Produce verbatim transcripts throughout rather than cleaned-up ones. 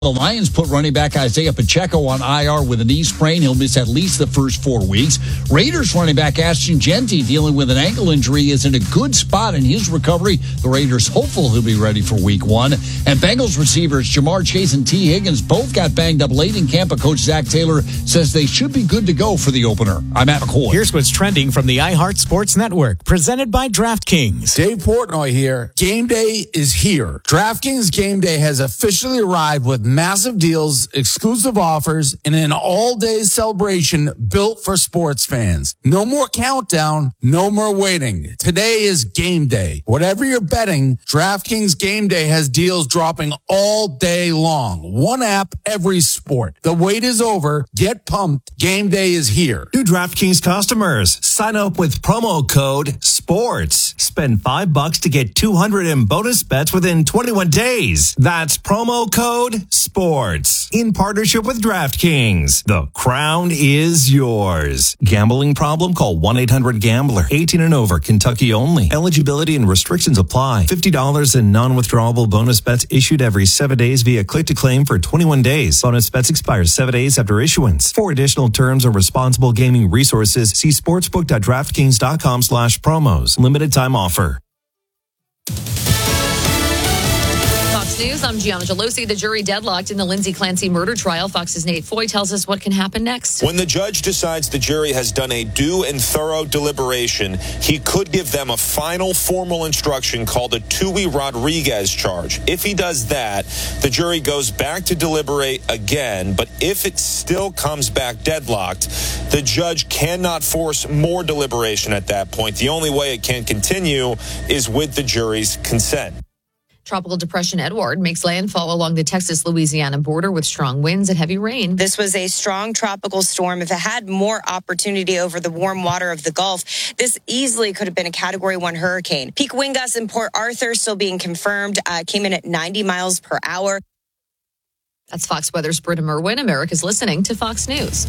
The Lions put running back Isaiah Pacheco on I R with a knee sprain. He'll miss at least the first four weeks. Raiders running back Ashton Jeanty, dealing with an ankle injury, is in a good spot in his recovery. The Raiders hopeful he'll be ready for week one. And Bengals receivers Jamar Chase and T. Higgins both got banged up late in camp, but Coach Zach Taylor says they should be good to go for the opener. I'm Matt McCoy. Here's what's trending from the iHeart Sports Network, presented by DraftKings. Dave Portnoy here. Game day is here. DraftKings Game Day has officially arrived with massive deals, exclusive offers, and an all-day celebration built for sports fans. No more countdown, no more waiting. Today is game day. Whatever you're betting, DraftKings Game Day has deals dropping all day long. One app, every sport. The wait is over. Get pumped. Game day is here. New DraftKings customers, sign up with promo code SPORTS. Spend five bucks to get two hundred in bonus bets within twenty-one days. That's promo code SPORTS. In partnership with DraftKings. The crown is yours. Gambling problem? Call one eight hundred gambler. eighteen and over. Kentucky only. Eligibility and restrictions apply. fifty dollars in non-withdrawable bonus bets issued every seven days via click-to-claim for twenty-one days. Bonus bets expire seven days after issuance. For additional terms and responsible gaming resources, see sportsbook.draftkings.com slash promos. Limited time offer. News. I'm Gianna Gelosi. The jury deadlocked in the Lindsay Clancy murder trial. Fox's Nate Foy tells us what can happen next. When the judge decides the jury has done a due and thorough deliberation, he could give them a final formal instruction called a Tui Rodriguez charge. If he does that, the jury goes back to deliberate again. But if it still comes back deadlocked, the judge cannot force more deliberation at that point. The only way it can continue is with the jury's consent. Tropical Depression Edward makes landfall along the Texas-Louisiana border with strong winds and heavy rain. This was a strong tropical storm. If it had more opportunity over the warm water of the Gulf, this easily could have been a Category one hurricane. Peak wind gusts in Port Arthur still being confirmed, uh, came in at ninety miles per hour. That's Fox Weather's Britta Merwin. America's listening to Fox News.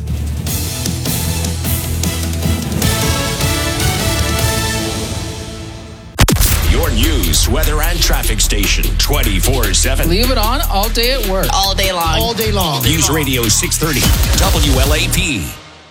Your news, weather, and traffic station twenty-four seven. Leave it on all day at work. All day long. All day long. News Radio six thirty, W L A P.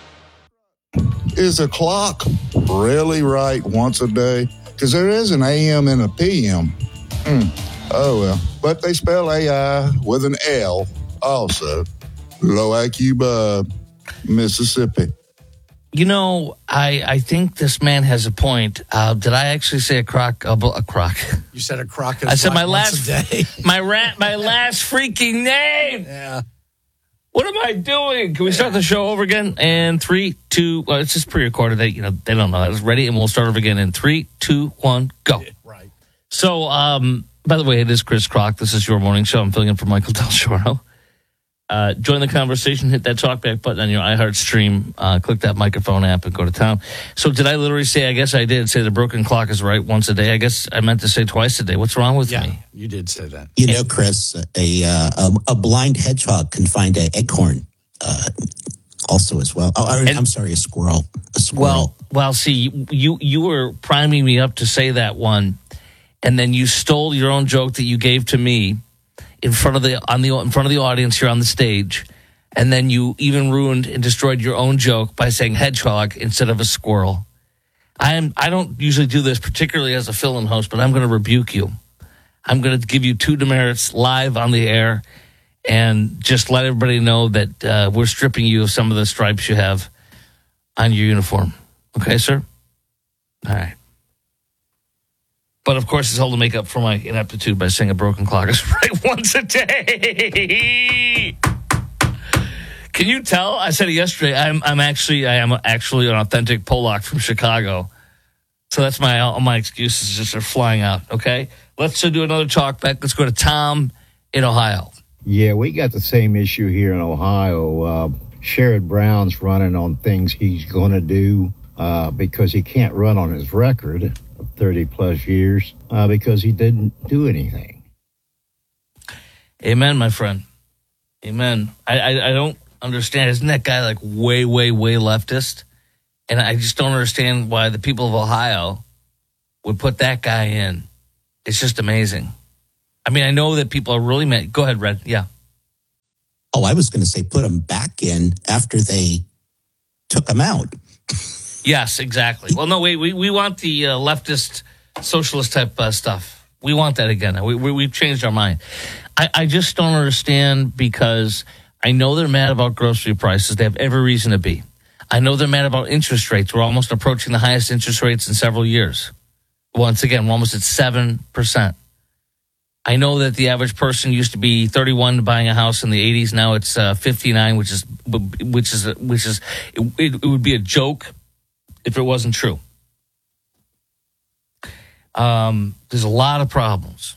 Is a clock really right once a day? Because there is an A M and a P M. Mm. Oh, well. But they spell A I with an L also. Low I Q Bub, Mississippi. You know, I, I think this man has a point. Uh, did I actually say a croc? A, a croc. You said a croc. I said my last day. my rat. My last freaking name. Yeah. What am I doing? Can we start the show over again? And three, two. Well, it's just pre-recorded. They, you know, they don't know that. It's ready, and we'll start over again in three, two, one, go. Right. So, um, by the way, it is Chris Croc. This is your morning show. I'm filling in for Michael Del Shoro. Uh, join the conversation, hit that talkback button on your iHeart stream, uh, click that microphone app and go to town. So did I literally say, I guess I did say the broken clock is right once a day? I guess I meant to say twice a day. What's wrong with yeah, me? You did say that. You know, Chris, a uh, a, a blind hedgehog can find an acorn uh, also as well. Oh, I, I'm sorry, a squirrel. A squirrel. Well, well, see, you, you were priming me up to say that one, and then you stole your own joke that you gave to me in front of the on the in front of the audience here on the stage, and then you even ruined and destroyed your own joke by saying hedgehog instead of a squirrel. I am I don't usually do this, particularly as a fill-in host, but I'm going to rebuke you. I'm going to give you two demerits live on the air, and just let everybody know that uh, we're stripping you of some of the stripes you have on your uniform. Okay, sir? All right. But, of course, it's all to make up for my ineptitude by saying a broken clock is right once a day. Can you tell? I said it yesterday. I'm I'm actually I am actually an authentic Polak from Chicago. So that's my all my excuses just are flying out, okay? Let's uh, do another talk back. Let's go to Tom in Ohio. Yeah, we got the same issue here in Ohio. Uh, Sherrod Brown's running on things he's going to do uh, because he can't run on his record thirty plus years uh, because he didn't do anything. Amen, my friend. Amen. I, I I don't understand. Isn't that guy like way, way, way leftist? And I just don't understand why the people of Ohio would put that guy in. It's just amazing. I mean, I know that people are really mad. Go ahead, Red. Yeah. Oh, I was going to say put them back in after they took them out. Yes, exactly. Well, no, wait, we, we want the uh, leftist, socialist type uh, stuff. We want that again. We, we, we've changed our mind. I, I just don't understand because I know they're mad about grocery prices. They have every reason to be. I know they're mad about interest rates. We're almost approaching the highest interest rates in several years. Once again, we're almost at seven percent. I know that the average person used to be thirty-one buying a house in the eighties. Now it's uh, fifty-nine, which is which is which is it, it would be a joke if it wasn't true. Um, there's a lot of problems.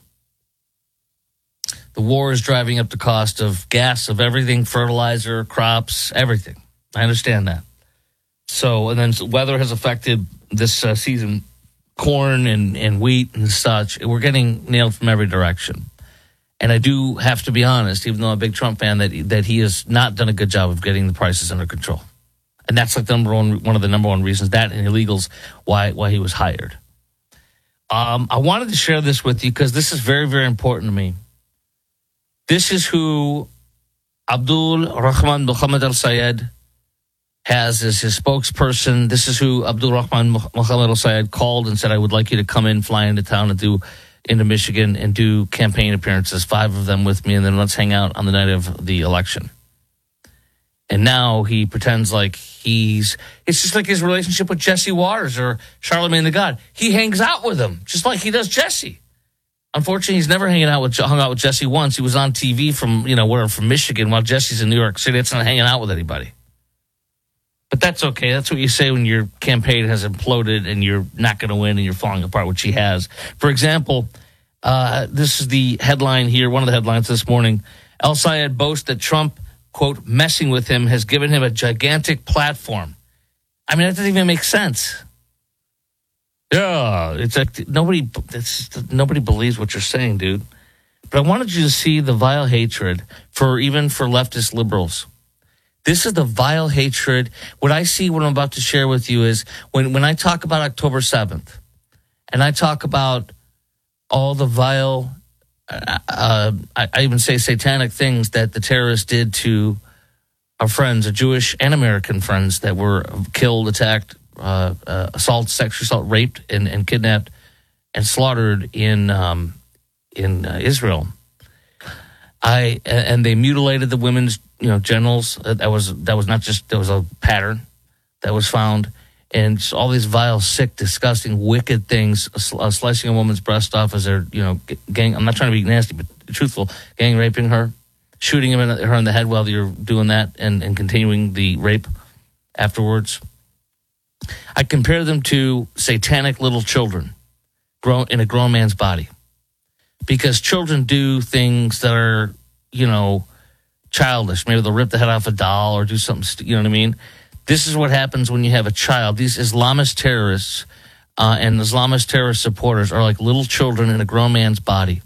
The war is driving up the cost of gas, of everything, fertilizer, crops, everything. I understand that. So, and then weather has affected this uh, season. Corn and, and wheat and such, we're getting nailed from every direction. And I do have to be honest, even though I'm a big Trump fan, that that he has not done a good job of getting the prices under control. And that's like the number one, one of the number one reasons, that and illegals, why why he was hired. Um, I wanted to share this with you because this is very, very important to me. This is who Abdul Rahman Mohammed al-Sayed has as his spokesperson. This is who Abdul Rahman Mohammed al-Sayed called and said, I would like you to come in, fly into town and do into Michigan and do campaign appearances, five of them with me, and then let's hang out on the night of the election. And now he pretends like he's, it's just like his relationship with Jesse Waters or Charlamagne the God. He hangs out with him just like he does Jesse. Unfortunately, he's never hanging out with, hung out with Jesse once. He was on T V from, you know, where from Michigan while Jesse's in New York City. It's not hanging out with anybody. But that's okay. That's what you say when your campaign has imploded and you're not going to win and you're falling apart, which he has. For example, uh, this is the headline here, one of the headlines this morning. El-Sayed boasts that Trump, quote, messing with him has given him a gigantic platform. I mean, that doesn't even make sense. Yeah, it's like nobody, it's, nobody believes what you're saying, dude. But I wanted you to see the vile hatred for even for leftist liberals. This is the vile hatred. What I see, what I'm about to share with you is when, when I talk about October seventh and I talk about all the vile, uh, uh, I, I even say satanic things that the terrorists did to our friends, our Jewish and American friends that were killed, attacked, uh, uh, assault, sexual assault, raped, and, and kidnapped and slaughtered in um, in uh, Israel. I and they mutilated the women's, you know, genitals. That was that was not just that was a pattern that was found, and all these vile, sick, disgusting, wicked things. Uh, slicing a woman's breast off as they're, you know, gang. I'm not trying to be nasty, but truthful. Gang raping her, shooting him in, her in the head while you're doing that, and, and continuing the rape afterwards. I compare them to satanic little children grown in a grown man's body. Because children do things that are, you know, childish. Maybe they'll rip the head off a doll or do something, you know what I mean? This is what happens when you have a child. These Islamist terrorists uh, and Islamist terrorist supporters are like little children in a grown man's body.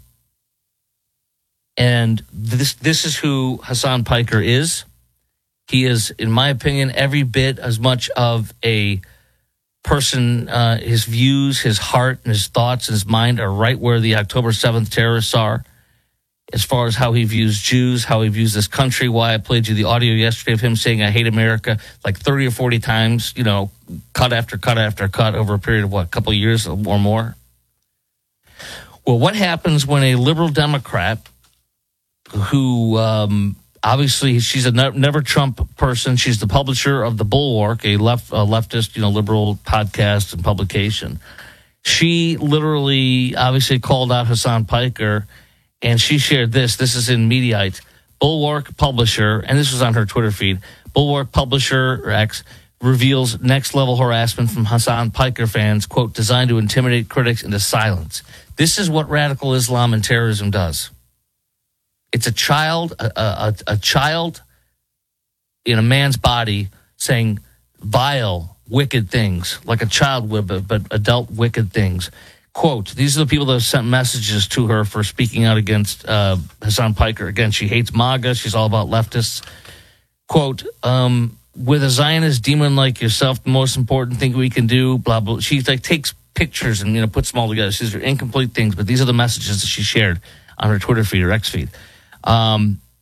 And this this is who Hassan Piker is. He is, in my opinion, every bit as much of a person, uh, his views, his heart, and his thoughts and his mind are right where the October seventh terrorists are, as far as how he views Jews, how he views this country. Why I played you the audio yesterday of him saying, I hate America, like thirty or forty times, you know, cut after cut after cut over a period of, what, a couple of years or more? Well, what happens when a liberal Democrat who... Um, Obviously, she's a never Trump person. She's the publisher of The Bulwark, a left, a leftist, you know, liberal podcast and publication. She literally, obviously, called out Hassan Piker, and she shared this. This is in Mediaite. Bulwark publisher, and this was on her Twitter feed. Bulwark publisher, or X, reveals next-level harassment from Hassan Piker fans, quote, designed to intimidate critics into silence. This is what radical Islam and terrorism does. It's a child, a, a, a child in a man's body saying vile, wicked things, like a child would, but, but adult wicked things. Quote, these are the people that have sent messages to her for speaking out against uh, Hassan Piker. Again, she hates MAGA. She's all about leftists. Quote, um, with a Zionist demon like yourself, the most important thing we can do, blah, blah. She like takes pictures and, you know, puts them all together. These are incomplete things, but these are the messages that she shared on her Twitter feed or X feed. Um,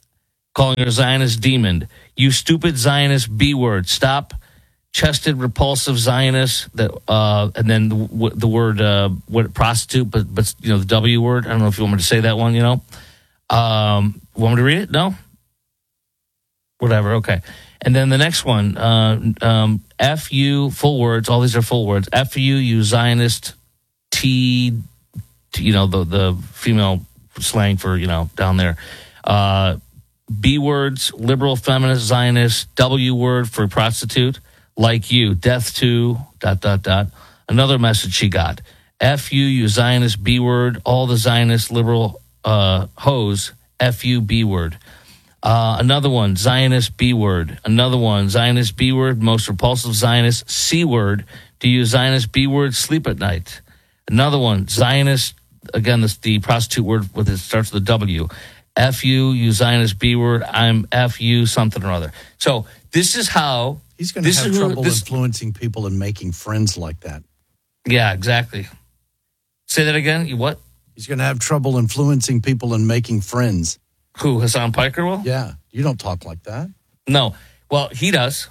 calling her a Zionist demon. You stupid Zionist B word. Stop. Chested, repulsive Zionist. That uh, and then the, the word uh, what prostitute, but but you know the W word. I don't know if you want me to say that one. You know, um, want me to read it? No. Whatever. Okay. And then the next one, uh, um, F you, full words. All these are full words. F you, you Zionist. T, T you know the the female slang for you know down there. Uh, B words, liberal, feminist, Zionist. W word for prostitute. Like you, death to, dot, dot, dot. Another message she got. F you, you Zionist B word. All the Zionist liberal uh, hoes. F you, B word. Uh, another one, Zionist B word. Another one, Zionist B word. Most repulsive Zionist C word. Do you Zionist B word sleep at night? Another one, Zionist, again, this, the prostitute word with it starts with a W. F you, you Zionist B word. I'm F you, something or other. So this is how... He's going to have trouble who, influencing people and making friends like that. Yeah, exactly. Say that again. You what? He's going to have trouble influencing people and making friends. Who, Hassan Piker will? Yeah. You don't talk like that. No. Well, he does.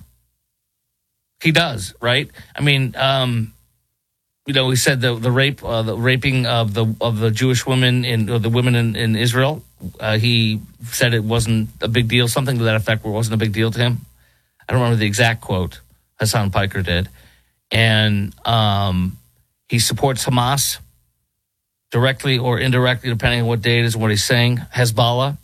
He does, right? I mean, um, you know, he said the the rape, uh, the raping of the of the Jewish women in or the women in, in Israel. Uh, he said it wasn't a big deal. Something to that effect, where it wasn't a big deal to him. I don't remember the exact quote. Hassan Piker did. And um, he supports Hamas directly or indirectly, depending on what day it is and what he's saying, Hezbollah.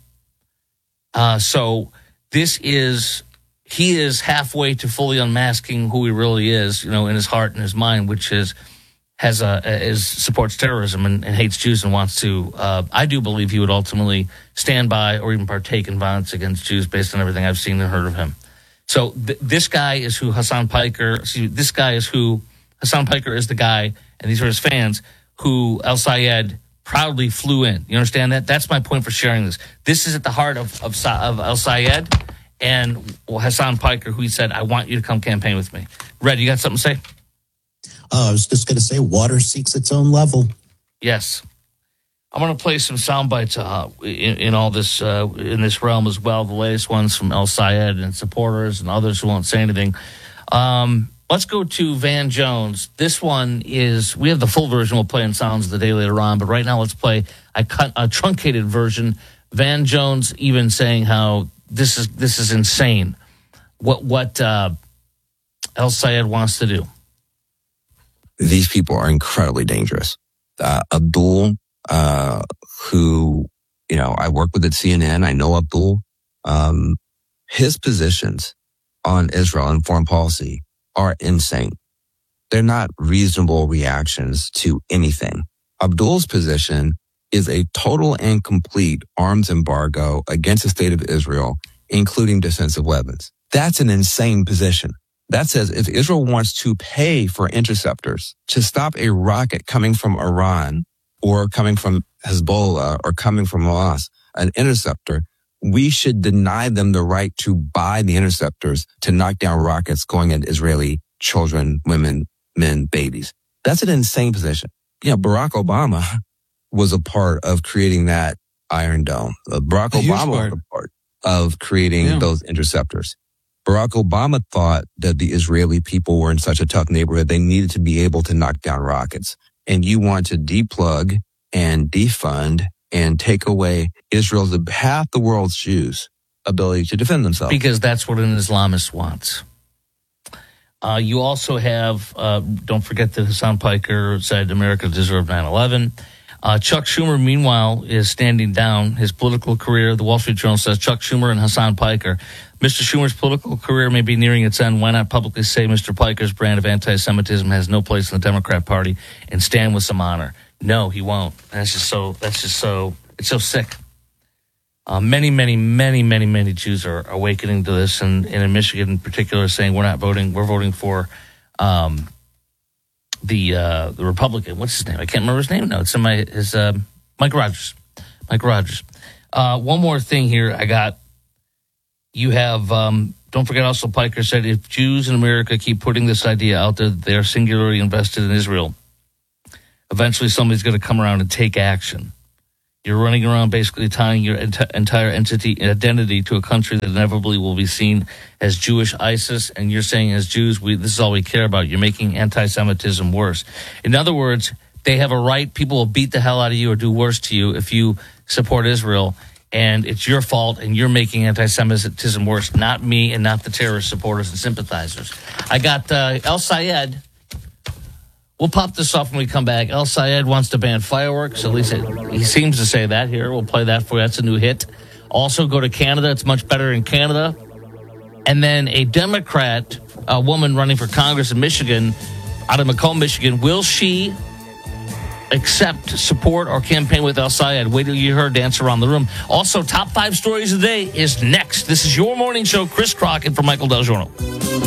Uh, so this is, he is halfway to fully unmasking who he really is, you know, in his heart and his mind, which is, has a, is supports terrorism and, and hates Jews and wants to, uh, I do believe he would ultimately stand by or even partake in violence against Jews based on everything I've seen and heard of him. So th- this guy is who Hassan Piker, excuse me, this guy is who, Hassan Piker is the guy, and these are his fans, who El Sayed proudly flew in. You understand that? That's my point for sharing this. This is at the heart of, of, of El Sayed and Hassan Piker, who he said, I want you to come campaign with me. Red, you got something to say? Uh, I was just going to say, water seeks its own level. Yes. I'm going to play some sound bites uh, in, in all this uh, in this realm as well. The latest ones from El Sayed and supporters and others who won't say anything. Um, let's go to Van Jones. This one is, we have the full version we'll play in Sounds of the Day later on, but right now let's play a, cut, a truncated version. Van Jones even saying how this is this is insane. What what uh, El Sayed wants to do. These people are incredibly dangerous. Uh, Abdul. Uh, who, you know, I work with at C N N. I know Abdul. Um, his positions on Israel and foreign policy are insane. They're not reasonable reactions to anything. Abdul's position is a total and complete arms embargo against the state of Israel, including defensive weapons. That's an insane position. That says if Israel wants to pay for interceptors to stop a rocket coming from Iran or coming from Hezbollah or coming from Hamas, an interceptor, we should deny them the right to buy the interceptors to knock down rockets going at Israeli children, women, men, babies. That's an insane position. You know, Barack Obama was a part of creating that Iron Dome. Uh, Barack Obama was a part of creating yeah. those interceptors. Barack Obama thought that the Israeli people were in such a tough neighborhood, they needed to be able to knock down rockets. And you want to deplug and defund and take away Israel's, half the world's Jews' ability to defend themselves. Because that's what an Islamist wants. Uh, you also have, uh, don't forget that Hassan Piker said America deserved nine eleven. Uh, Chuck Schumer, meanwhile, is standing down his political career. The Wall Street Journal says Chuck Schumer and Hassan Piker. Mister Schumer's political career may be nearing its end. Why not publicly say Mister Piker's brand of anti-Semitism has no place in the Democrat Party and stand with some honor? No, he won't. That's just so, that's just so, it's so sick. Uh, many, many, many, many, many Jews are awakening to this, and, and in Michigan in particular saying we're not voting, we're voting for um, the uh, the Republican. What's his name? I can't remember his name now. It's in my, his, uh, Mike Rogers. Mike Rogers. Uh, one more thing here I got. You have, um, don't forget also Piker said if Jews in America keep putting this idea out there, they're singularly invested in Israel. Eventually somebody's going to come around and take action. You're running around basically tying your ent- entire entity identity to a country that inevitably will be seen as Jewish ISIS, and you're saying as Jews, we this is all we care about. You're making anti-Semitism worse. In other words, they have a right. People will beat the hell out of you or do worse to you if you support Israel, and it's your fault, and you're making anti-Semitism worse, not me and not the terrorist supporters and sympathizers. I got uh, El Sayed. We'll pop this off when we come back. El Sayed wants to ban fireworks. At least it, he seems to say that here. We'll play that for you. That's a new hit. Also, go to Canada. It's much better in Canada. And then a Democrat, a woman running for Congress in Michigan, out of Macomb, Michigan, will she accept, support, or campaign with El Sayed? Wait till you hear her dance around the room. Also, top five stories of the day is next. This is your morning show. Chris Crockett for Michael Del Giorno.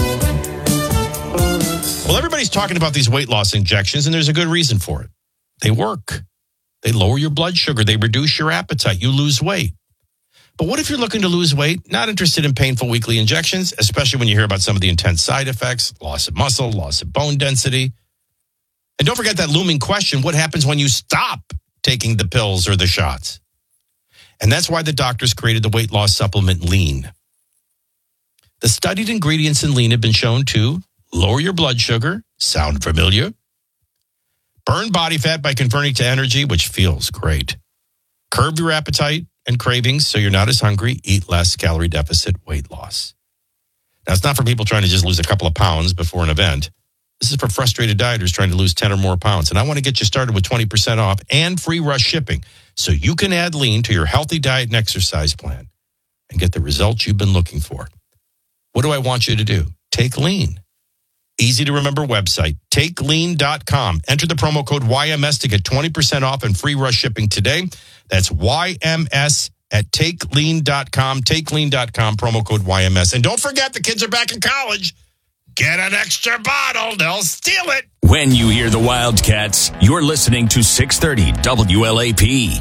Well, everybody's talking about these weight loss injections, and there's a good reason for it. They work. They lower your blood sugar. They reduce your appetite. You lose weight. But what if you're looking to lose weight, not interested in painful weekly injections, especially when you hear about some of the intense side effects, loss of muscle, loss of bone density? And don't forget that looming question, what happens when you stop taking the pills or the shots? And that's why the doctors created the weight loss supplement Lean. The studied ingredients in Lean have been shown to lower your blood sugar, sound familiar? Burn body fat by converting to energy, which feels great. Curb your appetite and cravings so you're not as hungry. Eat less, calorie deficit, weight loss. Now, it's not for people trying to just lose a couple of pounds before an event. This is for frustrated dieters trying to lose ten or more pounds. And I want to get you started with twenty percent off and free rush shipping so you can add Lean to your healthy diet and exercise plan and get the results you've been looking for. What do I want you to do? Take Lean. Easy to remember website, take lean dot com. Enter the promo code Y M S to get twenty percent off and free rush shipping today. That's Y M S at take lean dot com. take lean dot com, promo code Y M S. And don't forget, the kids are back in college. Get an extra bottle. They'll steal it. When you hear the Wildcats, you're listening to six thirty W L A P.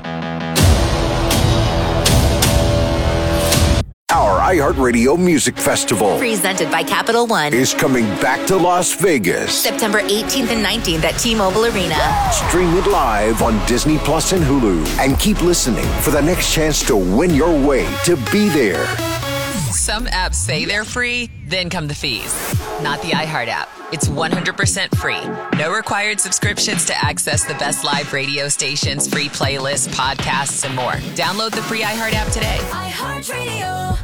Our iHeartRadio Music Festival, presented by Capital One, is coming back to Las Vegas. September eighteenth and nineteenth at T-Mobile Arena. Stream it live on Disney Plus and Hulu. And keep listening for the next chance to win your way to be there. Some apps say they're free, then come the fees. Not the iHeart app. It's one hundred percent free. No required subscriptions to access the best live radio stations, free playlists, podcasts, and more. Download the free iHeart app today. iHeartRadio.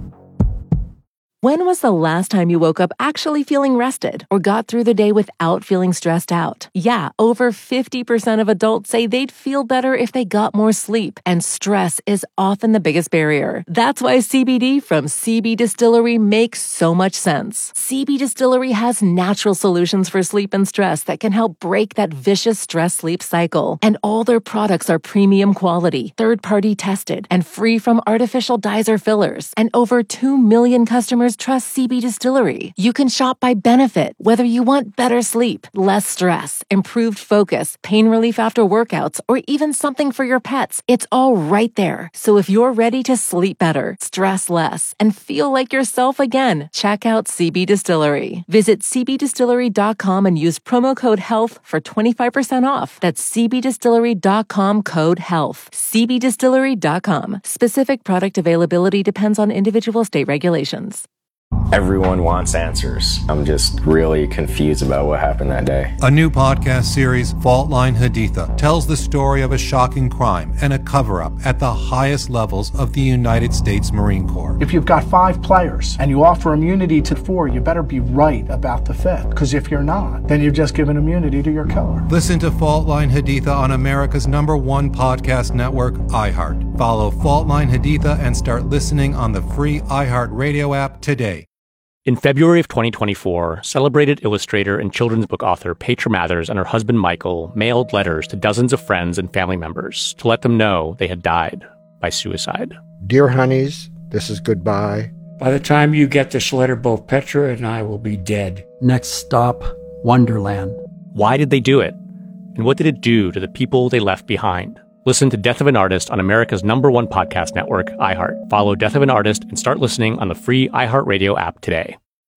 When was the last time you woke up actually feeling rested or got through the day without feeling stressed out? Yeah, over fifty percent of adults say they'd feel better if they got more sleep, and stress is often the biggest barrier. That's why C B D from C B Distillery makes so much sense. C B Distillery has natural solutions for sleep and stress that can help break that vicious stress-sleep cycle. And all their products are premium quality, third-party tested, and free from artificial dyes or fillers. And over two million customers trust C B Distillery. You can shop by benefit, whether you want better sleep, less stress, improved focus, pain relief after workouts, or even something for your pets. It's all right there. So if you're ready to sleep better, stress less, and feel like yourself again, check out C B Distillery. Visit c b distillery dot com and use promo code HEALTH for twenty-five percent off. That's c b distillery dot com, code HEALTH. c b distillery dot com. Specific product availability depends on individual state regulations. Everyone wants answers. I'm just really confused about what happened that day. A new podcast series, Fault Line Haditha, tells the story of a shocking crime and a cover-up at the highest levels of the United States Marine Corps. If you've got five players and you offer immunity to four, you better be right about the fifth. Because if you're not, then you've just given immunity to your killer. Listen to Fault Line Haditha on America's number one podcast network, iHeart. Follow Fault Line Haditha and start listening on the free iHeart Radio app today. In February of twenty twenty-four, celebrated illustrator and children's book author Petra Mathers and her husband Michael mailed letters to dozens of friends and family members to let them know they had died by suicide. Dear honeys, this is goodbye. By the time you get this letter, both Petra and I will be dead. Next stop, Wonderland. Why did they do it? And what did it do to the people they left behind? Listen to Death of an Artist on America's number one podcast network, iHeart. Follow Death of an Artist and start listening on the free iHeartRadio app today.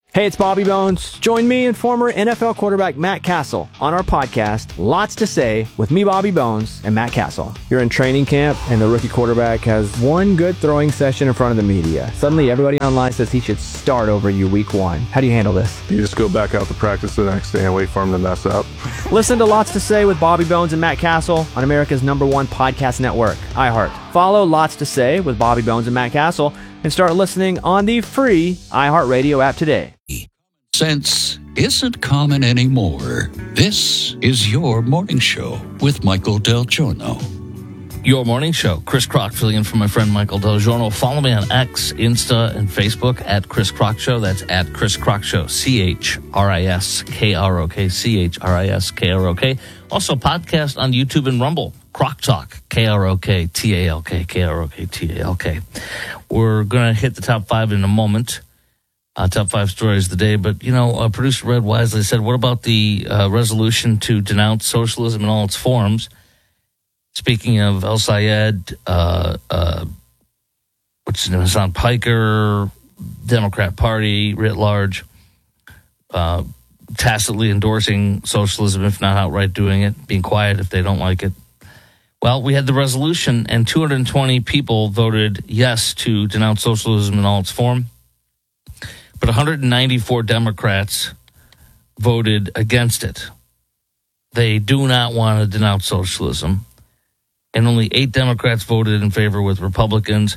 Hey, it's Bobby Bones. Join me and former N F L quarterback Matt Castle on our podcast, Lots to Say, with me, Bobby Bones, and Matt Castle. You're in training camp, and the rookie quarterback has one good throwing session in front of the media. Suddenly, everybody online says he should start over you week one. How do you handle this? You just go back out to practice the next day and wait for him to mess up. Listen to Lots to Say with Bobby Bones and Matt Castle on America's number one podcast network, iHeart. Follow Lots to Say with Bobby Bones and Matt Castle and start listening on the free iHeartRadio app today. Sense isn't common anymore. This is your morning show with Michael Del Giorno. Your morning show. Chris Crock filling in for my friend Michael Del Giorno. Follow me on X, Insta, and Facebook at Chris Crock Show. That's at Chris Crock Show. C H R I S K R O K. C H R I S K R O K. Also, podcast on YouTube and Rumble. Crock Talk. K R O K T A L K. K R O K T A L K. We're going to hit the top five in a moment. Uh, top five stories of the day. But, you know, uh, producer Red wisely said, what about the uh, resolution to denounce socialism in all its forms? Speaking of El Sayed, uh, uh, what's his name, Hassan Piker, Democrat Party writ large, uh, tacitly endorsing socialism, if not outright doing it, being quiet if they don't like it. Well, we had the resolution, and two hundred twenty people voted yes to denounce socialism in all its form. But one hundred ninety-four Democrats voted against it. They do not want to denounce socialism. And only eight Democrats voted in favor with Republicans.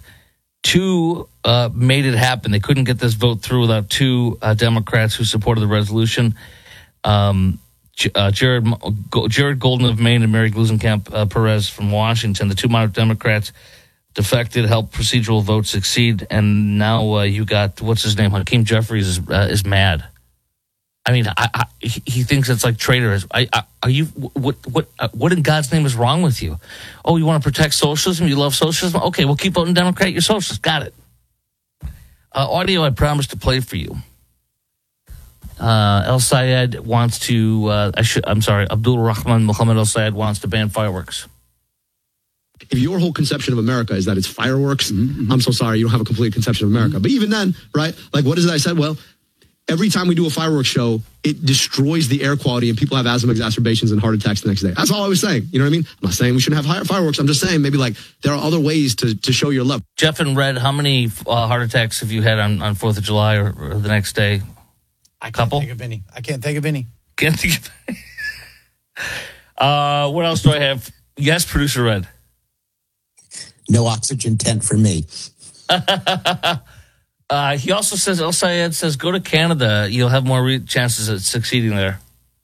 Two uh, made it happen. They couldn't get this vote through without two uh, Democrats who supported the resolution. Um, uh, Jared Jared Golden of Maine and Mary Glusenkamp uh, Perez from Washington, the two moderate Democrats, defected, helped procedural vote succeed, and now uh, you got, what's his name, Hakeem Jeffries is uh, is mad. I mean, I, I, he thinks it's like traitors. I, I, are you, what what uh, what in God's name is wrong with you? Oh, you want to protect socialism? You love socialism? Okay, well, keep voting Democrat. You're socialist. Got it. Uh, audio I promised to play for you. Uh, El Sayed wants to, uh, I should, I'm sorry, Abdul Rahman Muhammad El Sayed wants to ban fireworks. If your whole conception of America is that it's fireworks, mm-hmm. I'm so sorry, you don't have a complete conception of America. Mm-hmm. But even then, right, like what is it I said? Well, every time we do a fireworks show, it destroys the air quality and people have asthma exacerbations and heart attacks the next day. That's all I was saying. You know what I mean? I'm not saying we shouldn't have fireworks. I'm just saying maybe like there are other ways to, to show your love. Jeff and Red, how many uh, heart attacks have you had on, on fourth of July or, or the next day? I can't Couple? think of any. I can't think of any. Can't think of any. uh, what else do I have? Yes, producer Red. No oxygen tent for me. uh, he also says, El Sayed says, go to Canada. You'll have more re- chances at succeeding there.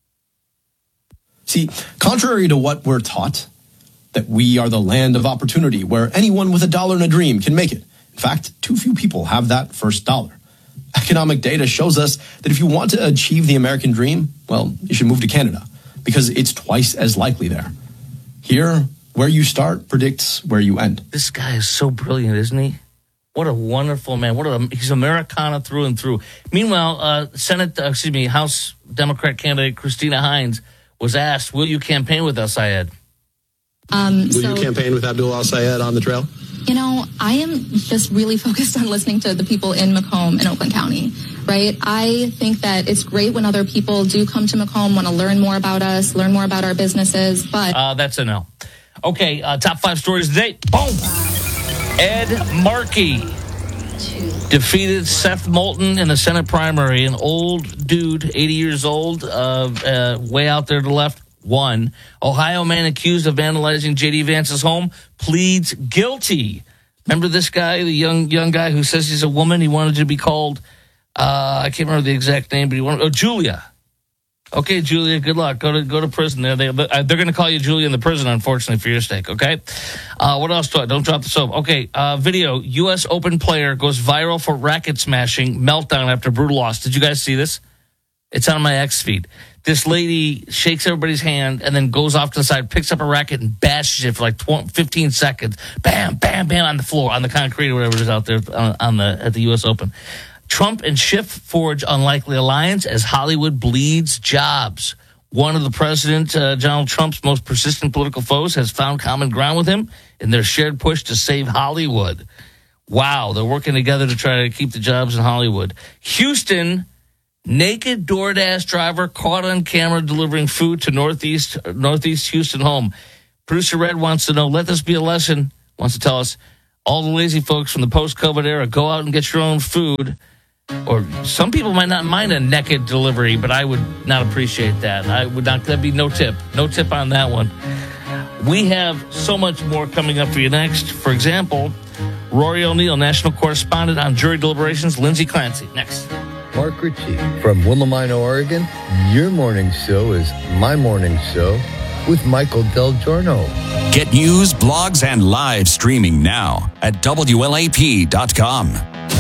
See, contrary to what we're taught, that we are the land of opportunity where anyone with a dollar and a dream can make it. In fact, too few people have that first dollar. Economic data shows us that if you want to achieve the American dream, well, you should move to Canada because it's twice as likely there. Here, where you start predicts where you end. This guy is so brilliant, isn't he? What a wonderful man. What a, he's Americana through and through. Meanwhile, uh, Senate, uh, excuse me, House Democrat candidate Christina Hines was asked, will you campaign with El Sayed? Um, will so, you campaign with Abdul El Sayed on the trail? You know, I am just really focused on listening to the people in Macomb and Oakland County, right? I think that it's great when other people do come to Macomb, want to learn more about us, learn more about our businesses, but... Uh, that's a no. Okay, uh, top five stories today. Boom! Ed Markey defeated Seth Moulton in the Senate primary. An old dude, eighty years old, uh, uh, way out there to the left, won. Ohio man accused of vandalizing J D. Vance's home pleads guilty. Remember this guy, the young young guy who says he's a woman? He wanted to be called, uh, I can't remember the exact name, but he wanted, oh, Julia. Okay, Julia, good luck. Go to go to prison. There, they, they're going to call you Julia in the prison, unfortunately, for your sake. Okay. Uh, what else do I? Don't drop the soap. Okay. Uh, video: U S Open player goes viral for racket smashing meltdown after brutal loss. Did you guys see this? It's on my X feed. This lady shakes everybody's hand and then goes off to the side, picks up a racket and bashes it for like twenty, fifteen seconds. Bam, bam, bam on the floor, on the concrete or whatever it is out there on, on the at the U S Open. Trump and Schiff forge unlikely alliance as Hollywood bleeds jobs. One of the president, uh, Donald Trump's most persistent political foes, has found common ground with him in their shared push to save Hollywood. Wow, they're working together to try to keep the jobs in Hollywood. Houston Naked DoorDash driver caught on camera delivering food to Northeast Northeast Houston home. Producer Red wants to know, let this be a lesson, wants to tell us, all the lazy folks from the post-COVID era, go out and get your own food. Or some people might not mind a naked delivery, but I would not appreciate that. I would not, that'd be no tip. No tip on that one. We have so much more coming up for you next. For example, Rory O'Neill, national correspondent on jury deliberations, Lindsay Clancy. Next. Mark Ritchie from Willamina, Oregon. Your morning show is my morning show with Michael Del Giorno. Get news, blogs, and live streaming now at W L A P dot com.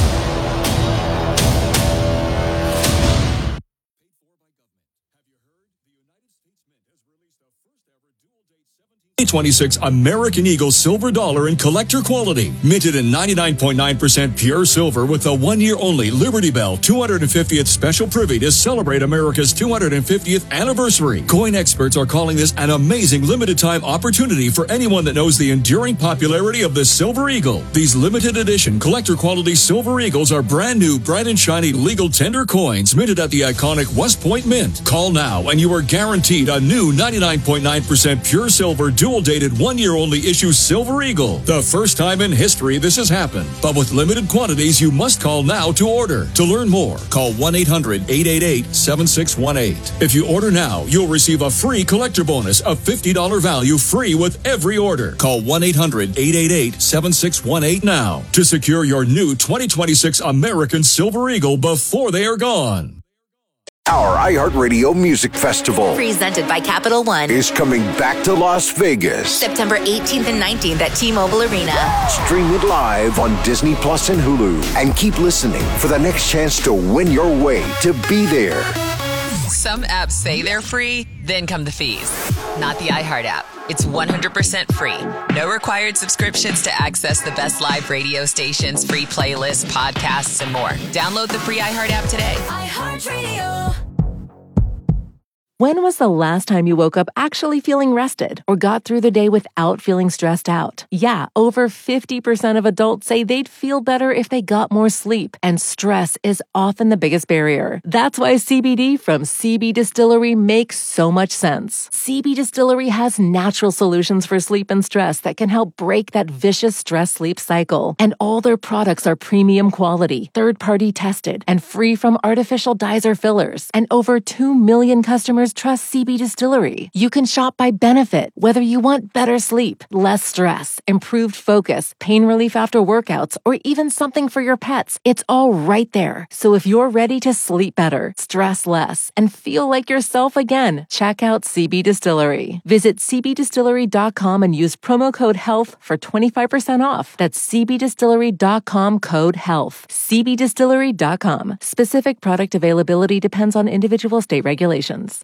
twenty twenty-six American Eagle Silver Dollar in collector quality. Minted in ninety-nine point nine percent pure silver with the one-year-only Liberty Bell two hundred fiftieth Special Privy to celebrate America's two hundred fiftieth anniversary. Coin experts are calling this an amazing limited-time opportunity for anyone that knows the enduring popularity of the Silver Eagle. These limited edition collector quality Silver Eagles are brand new, bright and shiny legal tender coins minted at the iconic West Point Mint. Call now and you are guaranteed a new ninety-nine point nine percent pure silver dual-dated one-year-only issue Silver Eagle. The first time in history this has happened. But with limited quantities, you must call now to order. To learn more, call one eight hundred eight eight eight seven six one eight. If you order now, you'll receive a free collector bonus of fifty dollars value free with every order. Call one eight hundred eight eight eight seven six one eight now to secure your new twenty twenty-six American Silver Eagle before they are gone. Our iHeartRadio Music Festival, presented by Capital One, is coming back to Las Vegas. September eighteenth and nineteenth at T-Mobile Arena. Stream it live on Disney Plus and Hulu. And keep listening for the next chance to win your way to be there. Some apps say they're free, then come the fees. Not the iHeart app. It's one hundred percent free. No required subscriptions to access the best live radio stations, free playlists, podcasts, and more. Download the free iHeart app today. iHeartRadio. When was the last time you woke up actually feeling rested or got through the day without feeling stressed out? Yeah, over fifty percent of adults say they'd feel better if they got more sleep, and stress is often the biggest barrier. That's why C B D from C B Distillery makes so much sense. C B Distillery has natural solutions for sleep and stress that can help break that vicious stress-sleep cycle. And all their products are premium quality, third-party tested, and free from artificial dyes or fillers. And over two million customers trust C B Distillery. You can shop by benefit, whether you want better sleep, less stress, improved focus, pain relief after workouts, or even something for your pets. It's all right there. So if you're ready to sleep better, stress less, and feel like yourself again, check out C B Distillery. Visit c b distillery dot com and use promo code HEALTH for twenty-five percent off. That's c b distillery dot com code HEALTH. c b distillery dot com. Specific product availability depends on individual state regulations.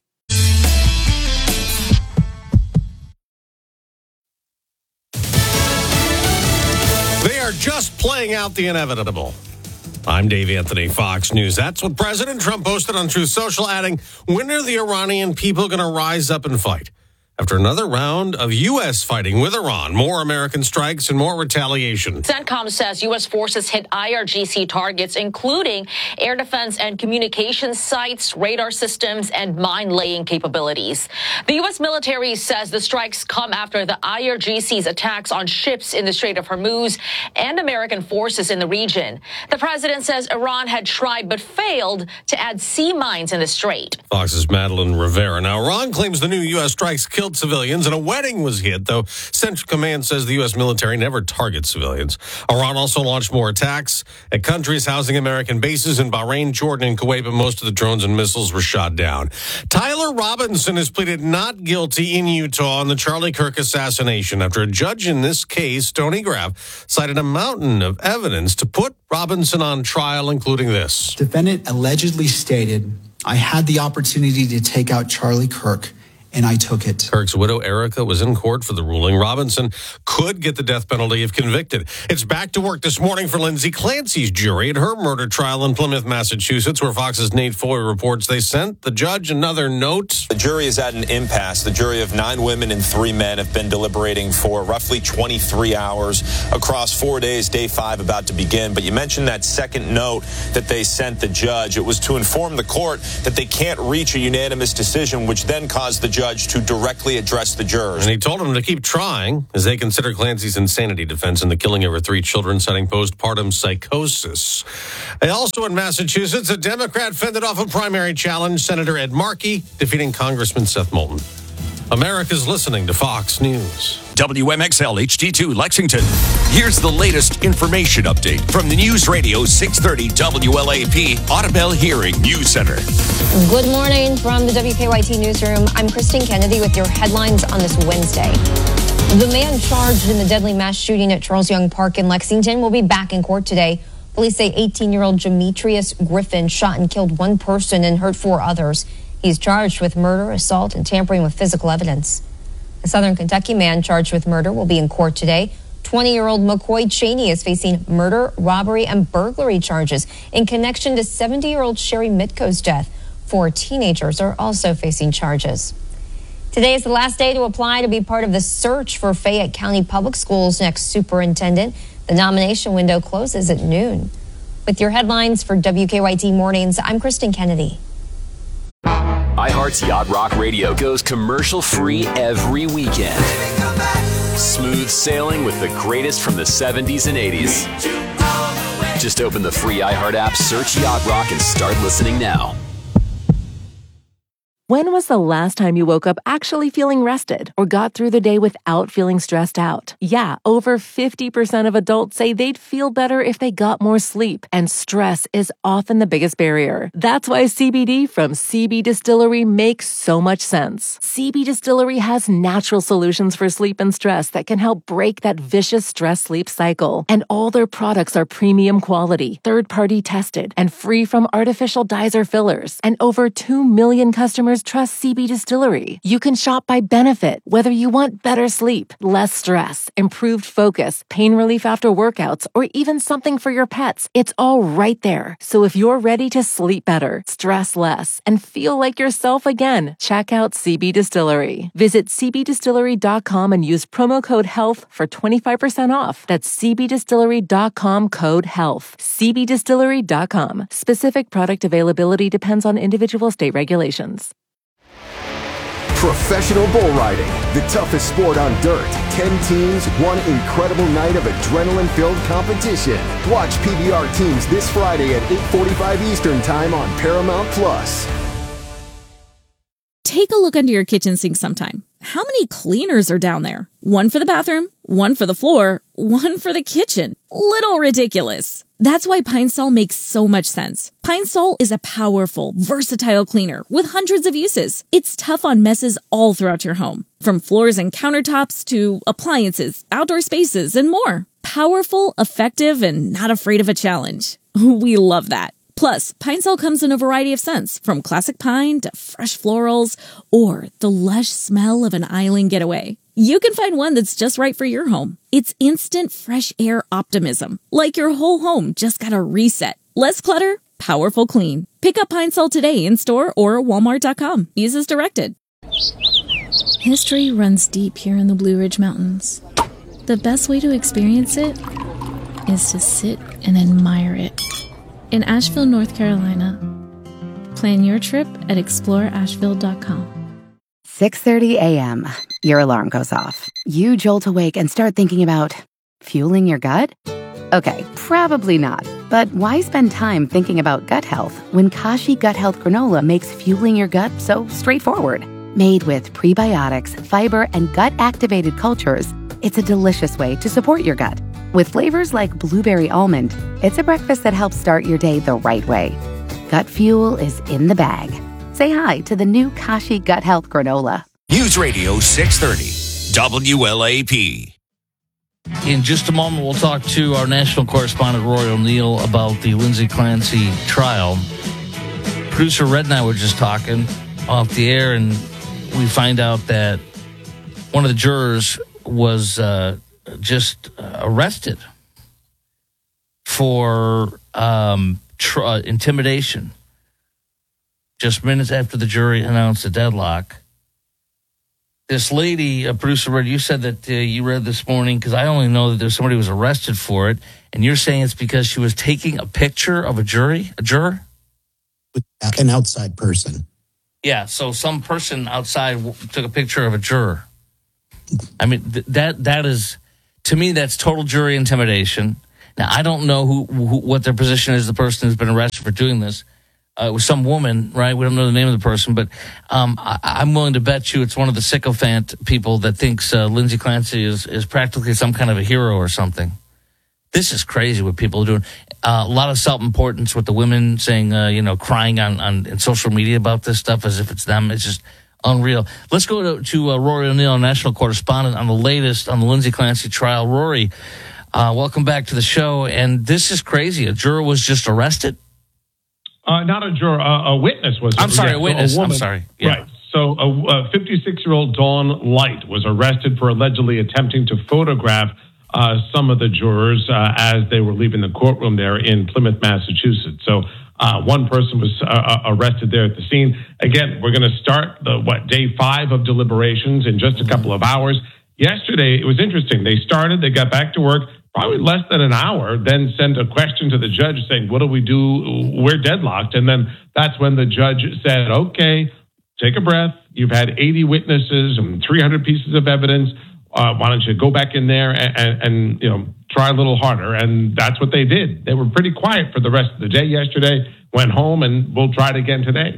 They are just playing out the inevitable. I'm Dave Anthony, Fox News. That's what President Trump posted on Truth Social, adding, when are the Iranian people going to rise up and fight? After another round of U S fighting with Iran, more American strikes and more retaliation. CENTCOM says U S forces hit I R G C targets, including air defense and communications sites, radar systems, and mine-laying capabilities. The U S military says the strikes come after the I R G C's attacks on ships in the Strait of Hormuz and American forces in the region. The president says Iran had tried but failed to add sea mines in the strait. Fox's Madeline Rivera. Now, Iran claims the new U S strikes killed civilians and a wedding was hit, though Central Command says the U S military never targets civilians. Iran also launched more attacks at countries housing American bases in Bahrain, Jordan, and Kuwait, but most of the drones and missiles were shot down. Tyler Robinson has pleaded not guilty in Utah on the Charlie Kirk assassination after a judge in this case, Tony Graff, cited a mountain of evidence to put Robinson on trial, including this. Defendant allegedly stated, I had the opportunity to take out Charlie Kirk, and I took it. Kirk's widow, Erica, was in court for the ruling. Robinson could get the death penalty if convicted. It's back to work this morning for Lindsay Clancy's jury at her murder trial in Plymouth, Massachusetts, where Fox's Nate Foy reports they sent the judge another note. The jury is at an impasse. The jury of nine women and three men have been deliberating for roughly twenty-three hours across four days, day five about to begin. But you mentioned that second note that they sent the judge. It was to inform the court that they can't reach a unanimous decision, which then caused the judge to directly address the jurors. And he told them to keep trying as they consider Clancy's insanity defense in the killing of her three children, citing postpartum psychosis. And also in Massachusetts, a Democrat fended off a primary challenge, Senator Ed Markey, defeating Congressman Seth Moulton. America's listening to Fox News. W M X L H D two Lexington. Here's the latest information update from the News Radio six thirty W L A P Audubell Hearing News Center. Good morning from the W K Y T newsroom. I'm Christine Kennedy with your headlines on this Wednesday. The man charged in the deadly mass shooting at Charles Young Park in Lexington will be back in court today. Police say eighteen-year-old Demetrius Griffin shot and killed one person and hurt four others. He's charged with murder, assault, and tampering with physical evidence. A Southern Kentucky man charged with murder will be in court today. twenty-year-old McCoy Cheney is facing murder, robbery, and burglary charges in connection to seventy-year-old Sherry Mitko's death. Four teenagers are also facing charges. Today is the last day to apply to be part of the search for Fayette County Public Schools' next superintendent. The nomination window closes at noon. With your headlines for W K Y T Mornings, I'm Kristen Kennedy. iHeart's Yacht Rock Radio goes commercial-free every weekend. Smooth sailing with the greatest from the seventies and eighties. Just open the free iHeart app, search Yacht Rock, and start listening now. When was the last time you woke up actually feeling rested or got through the day without feeling stressed out? Yeah, over fifty percent of adults say they'd feel better if they got more sleep, and stress is often the biggest barrier. That's why C B D from C B Distillery makes so much sense. C B Distillery has natural solutions for sleep and stress that can help break that vicious stress-sleep cycle. And all their products are premium quality, third-party tested, and free from artificial dyes or fillers. And over two million customers trust C B Distillery. You can shop by benefit, whether you want better sleep, less stress, improved focus, pain relief after workouts, or even something for your pets. It's all right there. So if you're ready to sleep better, stress less, and feel like yourself again, check out C B Distillery. Visit c b distillery dot com and use promo code HEALTH for twenty-five percent off. That's c b distillery dot com code HEALTH. c b distillery dot com. Specific product availability depends on individual state regulations. Professional bull riding, the toughest sport on dirt. Ten teams, one incredible night of adrenaline-filled competition. Watch P B R teams this Friday at eight forty-five Eastern Time on Paramount Plus. Take a look under your kitchen sink sometime. How many cleaners are down there? One for the bathroom, one for the floor, one for the kitchen. Little ridiculous. That's why Pine Sol makes so much sense. Pine Sol is a powerful, versatile cleaner with hundreds of uses. It's tough on messes all throughout your home, from floors and countertops to appliances, outdoor spaces, and more. Powerful, effective, and not afraid of a challenge. We love that. Plus, Pine Sol comes in a variety of scents, from classic pine to fresh florals or the lush smell of an island getaway. You can find one that's just right for your home. It's instant fresh air optimism, like your whole home just got a reset. Less clutter, powerful clean. Pick up Pine Sol today in store or walmart dot com. Use as directed. History runs deep here in the Blue Ridge Mountains. The best way to experience it is to sit and admire it. In Asheville, North Carolina. Plan your trip at explore asheville dot com. six thirty a.m. Your alarm goes off. You jolt awake and start thinking about fueling your gut? Okay, probably not. But why spend time thinking about gut health when Kashi Gut Health Granola makes fueling your gut so straightforward? Made with prebiotics, fiber, and gut-activated cultures, it's a delicious way to support your gut. With flavors like blueberry almond, it's a breakfast that helps start your day the right way. Gut fuel is in the bag. Say hi to the new Kashi Gut Health Granola. News Radio six thirty W L A P. In just a moment, we'll talk to our national correspondent, Roy O'Neill, about the Lindsay Clancy trial. Producer Red and I were just talking off the air, and we find out that one of the jurors was uh, just uh, arrested for um, tr- uh, intimidation. Just minutes after the jury announced a deadlock. This lady, uh, producer Red, you said that uh, you read this morning, because I only know that there's somebody who was arrested for it, and you're saying it's because she was taking a picture of a jury, a juror? With an outside person. Yeah, so some person outside w- took a picture of a juror. I mean, th- that that is, to me, that's total jury intimidation. Now, I don't know who, who what their position is, the person who's been arrested for doing this. Uh, it was some woman, right? We don't know the name of the person, but um, I, I'm willing to bet you it's one of the sycophant people that thinks uh, Lindsey Clancy is, is practically some kind of a hero or something. This is crazy what people are doing. Uh, a lot of self-importance with the women saying, uh, you know, crying on, on in social media about this stuff as if it's them. It's just unreal. Let's go to, to uh, Rory O'Neill, national correspondent, on the latest on the Lindsey Clancy trial. Rory, uh, welcome back to the show. And this is crazy. A juror was just arrested? Uh, not a juror, uh, a witness was. I'm sorry, yeah, a witness. So a woman, I'm sorry. Yeah. Right. So a fifty-six-year-old Dawn Light was arrested for allegedly attempting to photograph uh, some of the jurors uh, as they were leaving the courtroom there in Plymouth, Massachusetts. So uh, one person was uh, arrested there at the scene. Again, we're going to start the, what, day five of deliberations in just a couple of hours. Yesterday, it was interesting. They started, they got back to work. Probably less than an hour, then sent a question to the judge saying, what do we do? We're deadlocked. And then that's when the judge said, okay, take a breath. You've had eighty witnesses and three hundred pieces of evidence. Uh, why don't you go back in there and, and, and, you know, try a little harder? And that's what they did. They were pretty quiet for the rest of the day yesterday, went home, and we'll try it again today.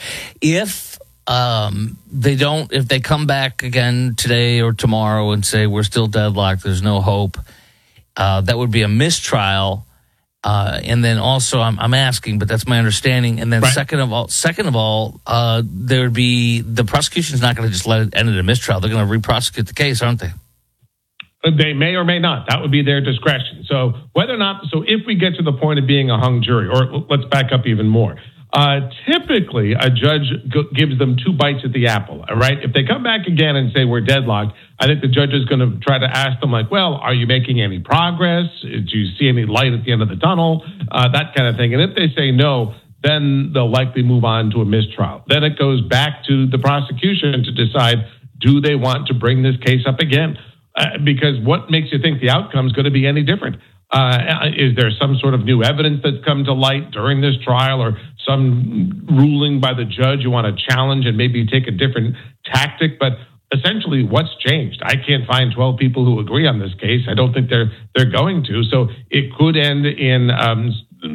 If um, they don't, if they come back again today or tomorrow and say we're still deadlocked, there's no hope, Uh, that would be a mistrial, uh, and then also I'm, I'm asking, but that's my understanding. And then right. second of all, second of all, uh, there would be the prosecution's not going to just let it end in a mistrial. They're going to re-prosecute the case, aren't they? They may or may not. That would be their discretion. So whether or not, so if we get to the point of being a hung jury, or let's back up even more. Uh, typically, a judge g- gives them two bites at the apple, all right? If they come back again and say we're deadlocked, I think the judge is going to try to ask them, like, well, are you making any progress? Do you see any light at the end of the tunnel? Uh, that kind of thing. And if they say no, then they'll likely move on to a mistrial. Then it goes back to the prosecution to decide, do they want to bring this case up again? Uh, because what makes you think the outcome is going to be any different? Uh, is there some sort of new evidence that's come to light during this trial, or some ruling by the judge you want to challenge and maybe take a different tactic? But essentially, what's changed? I can't find twelve people who agree on this case. I don't think they're they're going to. So it could end in um,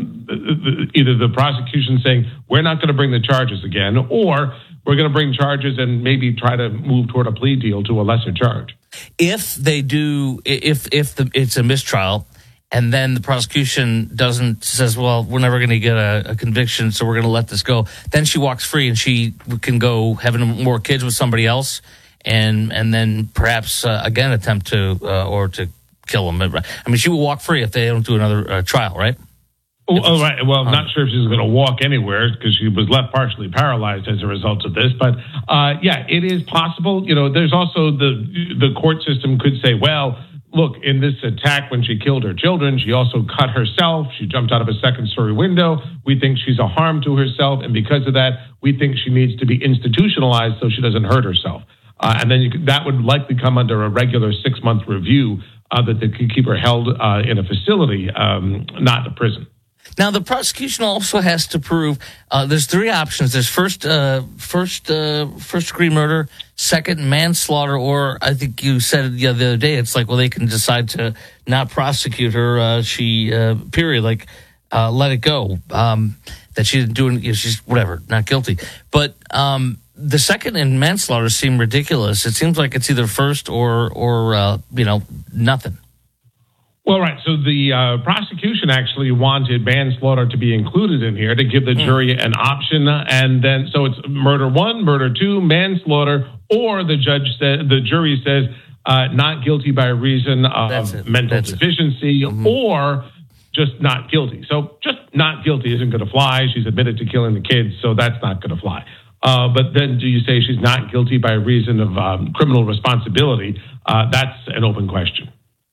either the prosecution saying, we're not going to bring the charges again, or we're going to bring charges and maybe try to move toward a plea deal to a lesser charge. If they do, if if the, it's a mistrial, and then the prosecution doesn't, says, well, we're never going to get a, a conviction, so we're going to let this go, then she walks free and she can go having more kids with somebody else, and and then perhaps uh, again attempt to uh, or to kill them. I mean, she will walk free if they don't do another uh, trial, right? Oh, oh, right. Well, I'm not sure if she's going to walk anywhere because she was left partially paralyzed as a result of this. But uh, yeah, it is possible. You know, there's also the the court system could say, well, look, in this attack when she killed her children, she also cut herself. She jumped out of a second story window. We think she's a harm to herself. And because of that, we think she needs to be institutionalized so she doesn't hurt herself. Uh, and then you could, that would likely come under a regular six-month review uh, that they could keep her held uh, in a facility, um, not a prison. Now, the prosecution also has to prove uh, there's three options. There's first, uh, first, uh, first degree murder, second manslaughter, or I think you said the other day, it's like, well, they can decide to not prosecute her. Uh, she, uh, period, like, uh, let it go. Um, that she didn't do it. You know, she's whatever, not guilty. But um, the second and manslaughter seem ridiculous. It seems like it's either first or, or uh, you know, nothing. Well, right. So the uh, prosecution actually wanted manslaughter to be included in here to give the mm. jury an option. And then, so it's murder one, murder two, manslaughter, or the judge said, the jury says, uh, not guilty by reason of mental That's deficiency mm-hmm. or just not guilty. So just not guilty isn't going to fly. She's admitted to killing the kids, so that's not going to fly. Uh, but then do you say she's not guilty by reason of um, criminal responsibility? Uh, that's an open question.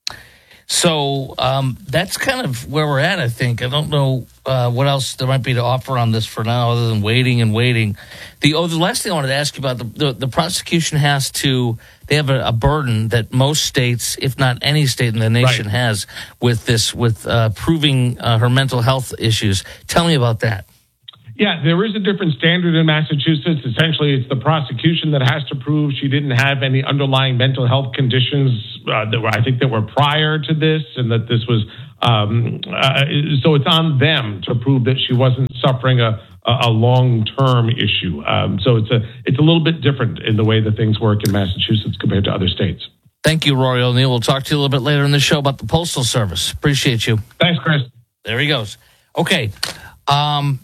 So um, that's kind of where we're at, I think. I don't know uh, what else there might be to offer on this for now other than waiting and waiting. The, oh, the last thing I wanted to ask you about, the, the, the prosecution has to, they have a, a burden that most states, if not any state in the nation, right. has with this, with uh, proving uh, her mental health issues. Tell me about that. Yeah, there is a different standard in Massachusetts. Essentially, it's the prosecution that has to prove she didn't have any underlying mental health conditions uh, that were, I think, that were prior to this, and that this was. Um, uh, so it's on them to prove that she wasn't suffering a, a long-term issue. Um, so it's a it's a little bit different in the way that things work in Massachusetts compared to other states. Thank you, Rory O'Neill. We'll talk to you a little bit later in the show about the Postal Service. Appreciate you. Thanks, Chris. There he goes. Okay. Um,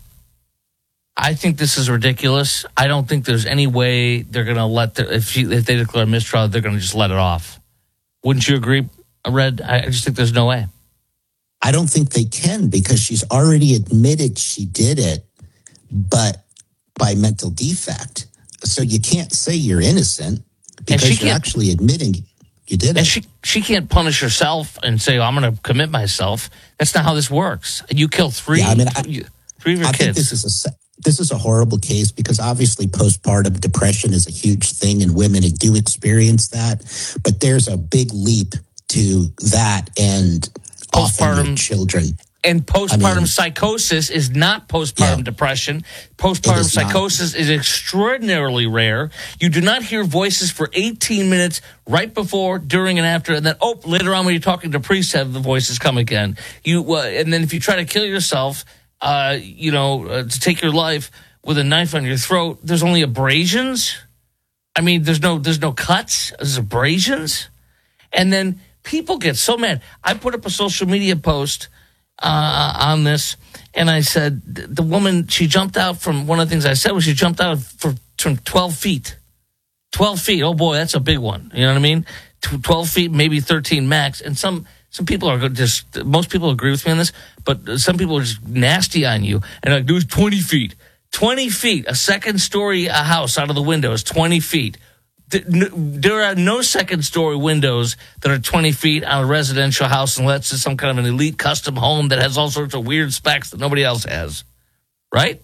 I think this is ridiculous. I don't think there's any way they're going to let the, if, she, if they declare mistrial, they're going to just let it off. Wouldn't you agree, Red? I just think there's no way. I don't think they can because she's already admitted she did it, but by mental defect. So you can't say you're innocent because you're actually admitting you did it. And she, she can't punish herself and say, oh, I'm going to commit myself. That's not how this works. You kill three, yeah, I mean, I, three of your I kids. Think this is a This is a horrible case because obviously postpartum depression is a huge thing and women do experience that. But there's a big leap to that and postpartum children. And postpartum I mean, psychosis is not postpartum yeah, depression. Postpartum is psychosis not. is extraordinarily rare. You do not hear voices for eighteen minutes right before, during, and after, and then, oh, later on when you're talking to priests, have the voices come again. You uh, And then if you try to kill yourself, Uh, you know, uh, to take your life with a knife on your throat, there's only abrasions. I mean, there's no, there's no cuts. There's abrasions. And then people get so mad. I put up a social media post uh, on this, and I said, the woman, she jumped out from, one of the things I said was she jumped out for, from twelve feet. twelve feet. Oh, boy, that's a big one. You know what I mean? twelve feet, maybe thirteen max. And some... Some people are just, most people agree with me on this, but some people are just nasty on you. And like, there's twenty feet. twenty feet. A second story a house out of the window is twenty feet. There are no second story windows that are twenty feet on a residential house unless it's some kind of an elite custom home that has all sorts of weird specs that nobody else has. Right?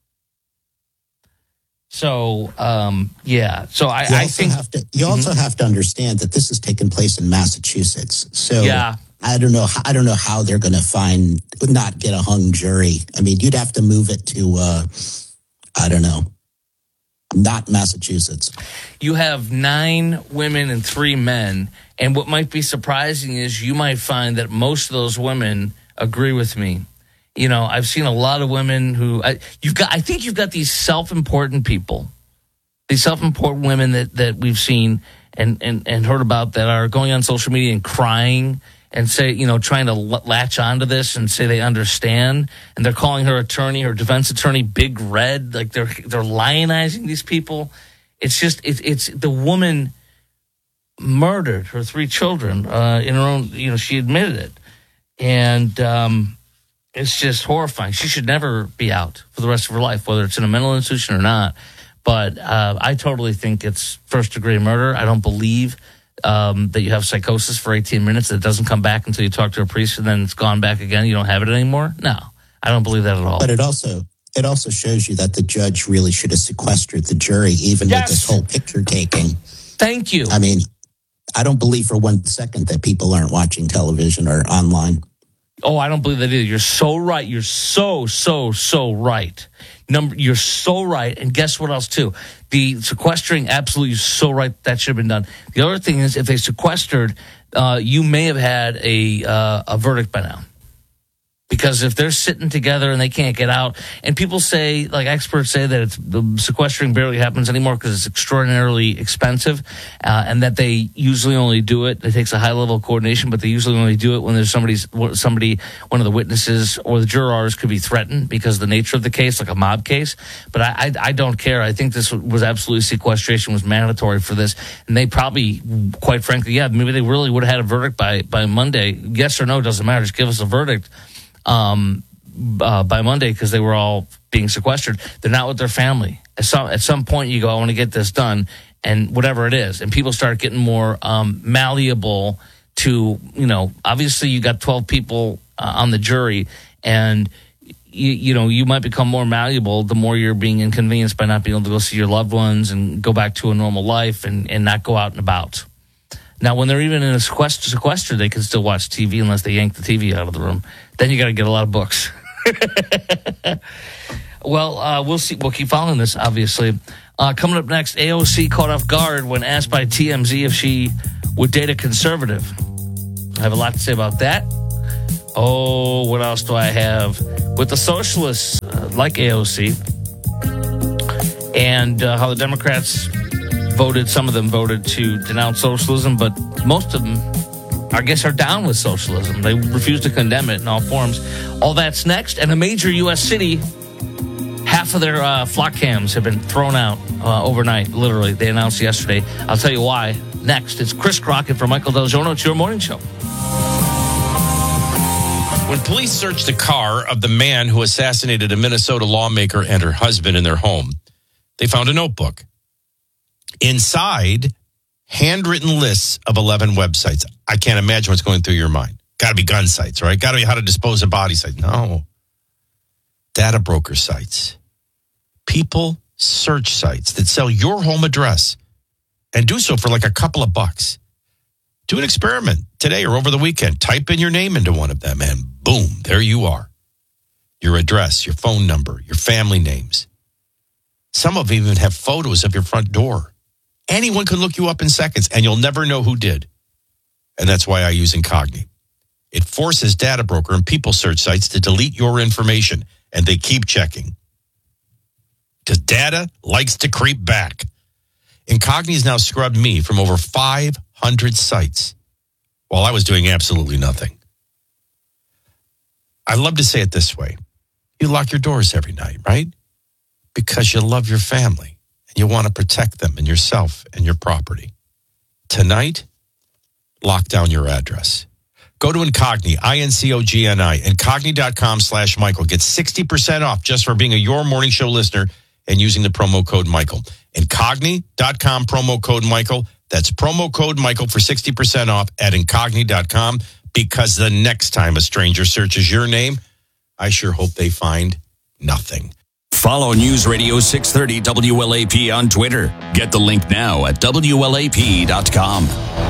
So, um, yeah. So I, you I also think have to, you mm-hmm. also have to understand that this has taken place in Massachusetts. So yeah. I don't know. I don't know how they're going to find not get a hung jury. I mean, you'd have to move it to, uh, I don't know, not Massachusetts. You have nine women and three men, and what might be surprising is you might find that most of those women agree with me. You know, I've seen a lot of women who I, you've got. I think you've got these self-important people, these self-important women that, that we've seen and, and, and heard about that are going on social media and crying and say, you know, trying to latch onto this and say they understand, and they're calling her attorney, her defense attorney, Big Red, like they're they're lionizing these people. It's just it, it's the woman murdered her three children uh, in her own. You know, she admitted it, and. Um, It's just horrifying. She should never be out for the rest of her life, whether it's in a mental institution or not. But uh, I totally think it's first-degree murder. I don't believe um, that you have psychosis for eighteen minutes that doesn't come back until you talk to a priest and then it's gone back again. You don't have it anymore? No, I don't believe that at all. But it also it also shows you that the judge really should have sequestered the jury, even yes. with this whole picture taking. Thank you. I mean, I don't believe for one second that people aren't watching television or online. Oh, I don't believe that either. You're so right. You're so, so, so right. Number, you're so right. And guess what else, too? The sequestering, absolutely so right. That should have been done. The other thing is, if they sequestered, uh, you may have had a uh, a verdict by now. Because if they're sitting together and they can't get out, and people say, like experts say, that it's, the sequestering barely happens anymore because it's extraordinarily expensive, uh, and that they usually only do it. It takes a high level of coordination, but they usually only do it when there's somebody's somebody, one of the witnesses or the jurors could be threatened because of the nature of the case, like a mob case. But I, I, I don't care. I think this was absolutely sequestration was mandatory for this, and they probably, quite frankly, yeah, maybe they really would have had a verdict by by Monday. Yes or no doesn't matter. Just give us a verdict. Um, uh, by Monday because they were all being sequestered. They're not with their family. At some, at some point, you go, I want to get this done, and whatever it is. And people start getting more um, malleable to, you know, obviously you got twelve people uh, on the jury, and, you, you know, you might become more malleable the more you're being inconvenienced by not being able to go see your loved ones and go back to a normal life and, and not go out and about. Now, when they're even in a sequester, sequester, they can still watch T V unless they yank the T V out of the room. Then you got to get a lot of books. Well, uh, we'll see. We'll keep following this, obviously. Uh, coming up next, A O C caught off guard when asked by T M Z if she would date a conservative. I have a lot to say about that. Oh, what else do I have? With the socialists, uh, like A O C, and uh, how the Democrats voted, some of them voted to denounce socialism, but most of them, I guess, are down with socialism. They refuse to condemn it in all forms. All that's next, and a major U S city, half of their uh, flock cams have been thrown out uh, overnight, literally. They announced yesterday. I'll tell you why. Next, it's Chris Crockett for Michael Del Giorno. It's your morning show. When police searched the car of the man who assassinated a Minnesota lawmaker and her husband in their home, they found a notebook. Inside, handwritten lists of eleven websites. I can't imagine what's going through your mind. Got to be gun sites, right? Got to be how to dispose of body sites. No. Data broker sites. People search sites that sell your home address and do so for like a couple of bucks. Do an experiment today or over the weekend. Type in your name into one of them and boom, there you are. Your address, your phone number, your family names. Some of them even have photos of your front door. Anyone can look you up in seconds and you'll never know who did. And that's why I use Incogni. It forces data broker and people search sites to delete your information, and they keep checking. Because data likes to creep back. Incogni has now scrubbed me from over five hundred sites while I was doing absolutely nothing. I love to say it this way. You lock your doors every night, right? Because you love your family and you want to protect them and yourself and your property. Tonight, lock down your address. Go to Incogni, I N C O G N I, Incogni.com slash Michael. Get sixty percent off just for being a Your Morning Show listener and using the promo code Michael. Incogni.com, promo code Michael. That's promo code Michael for sixty percent off at Incogni dot com, because the next time a stranger searches your name, I sure hope they find nothing. Follow News Radio six thirty W L A P on Twitter. Get the link now at W L A P dot com.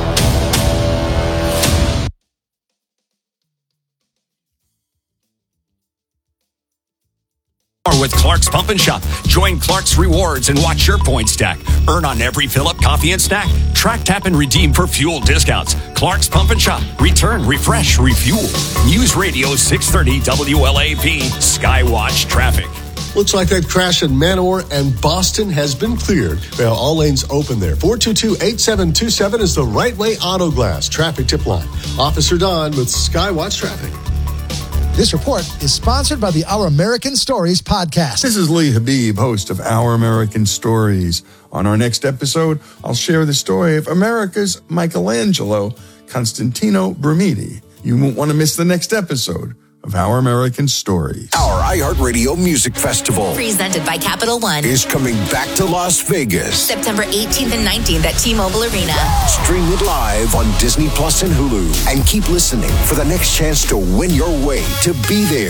With Clark's Pump and Shop. Join Clark's Rewards and watch your points stack. Earn on every fill-up, coffee, and snack. Track, tap, and redeem for fuel discounts. Clark's Pump and Shop. Return, refresh, refuel. News Radio six thirty W L A P. Skywatch Traffic. Looks like that crash in Manor and Boston has been cleared. Well, all lanes open there. four two two, eight seven two seven is the Right Way Auto Glass traffic tip line. Officer Don with Skywatch Traffic. This report is sponsored by the Our American Stories podcast. This is Lee Habib, host of Our American Stories. On our next episode, I'll share the story of America's Michelangelo, Constantino Brumidi. You won't want to miss the next episode of Our American Stories. Our iHeartRadio Music Festival, presented by Capital One, is coming back to Las Vegas. September eighteenth and nineteenth at T-Mobile Arena. Stream it live on Disney Plus and Hulu. And keep listening for the next chance to win your way to be there.